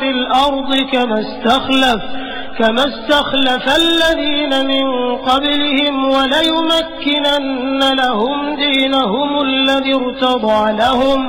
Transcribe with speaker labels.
Speaker 1: الأرض كما استخلف الذين من قبلهم وليمكنن لهم دينهم الذي ارتضى لهم